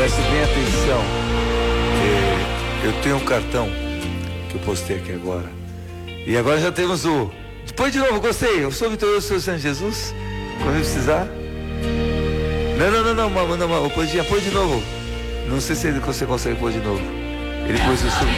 Preste bem atenção. Eu tenho um cartão que eu postei aqui agora. E agora já temos o... Põe de novo, gostei. Eu sou vitorioso, sou o Senhor Jesus. Quando eu precisar. Não, põe de novo. Não sei se você consegue pôr de novo. Ele pôs o seu...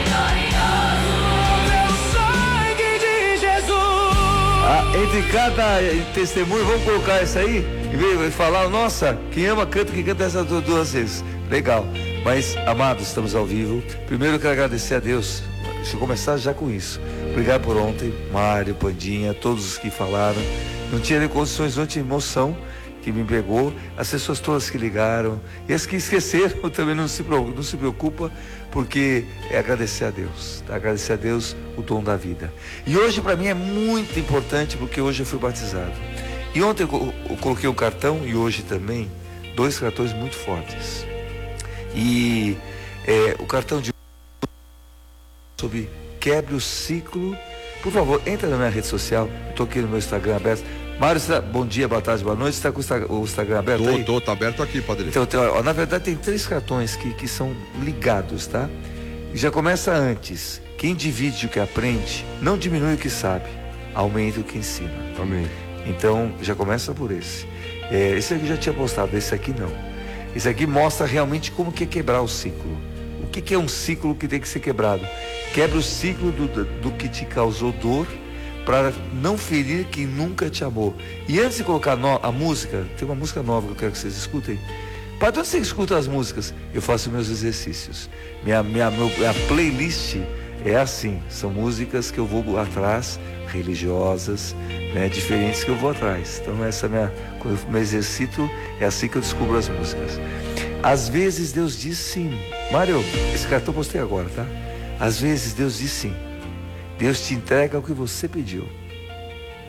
Entre cada testemunho, vamos colocar isso aí? Em vez de falar, nossa, quem ama canta, quem canta essas duas vezes. Legal. Mas, amados, estamos ao vivo. Primeiro eu quero agradecer a Deus. Deixa eu começar já com isso. Obrigado por ontem, Mário, Pandinha, todos os que falaram. Não tinha nem condições, não tinha emoção que me pegou. As pessoas todas que ligaram. E as que esqueceram também não se preocupa, porque é agradecer a Deus. Agradecer a Deus o dom da vida. E hoje para mim é muito importante, porque hoje eu fui batizado. E ontem eu coloquei um cartão, e hoje também, 2 cartões muito fortes. E o cartão de sobre quebre o ciclo. Por favor, entra na minha rede social. Estou aqui no meu Instagram aberto. Mário, bom dia, boa tarde, boa noite. Você está com o Instagram aberto aí? Tá aberto aqui, padre. Então, na verdade tem 3 cartões que são ligados, tá? E já começa antes. Quem divide o que aprende, não diminui o que sabe, aumenta o que ensina. Amém. Então, já começa por esse. Esse aqui eu já tinha postado, esse aqui não. Esse aqui mostra realmente como que é quebrar o ciclo. O que é um ciclo que tem que ser quebrado? Quebra o ciclo do que te causou dor, para não ferir quem nunca te amou. E antes de colocar a música, tem uma música nova que eu quero que vocês escutem. Para onde você escuta as músicas? Eu faço meus exercícios. Minha playlist é assim, são músicas que eu vou atrás, religiosas, né, diferentes, que eu vou atrás. Então quando eu me exercito, é assim que eu descubro as músicas. Às vezes Deus diz sim. Mário, esse cartão eu postei agora, tá? Às vezes Deus diz sim. Deus te entrega o que você pediu.